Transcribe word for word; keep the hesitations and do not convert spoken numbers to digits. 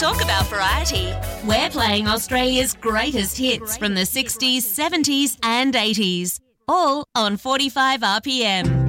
talk about variety. We're playing Australia's greatest hits from the sixties, seventies and eighties. All on forty-five R P M.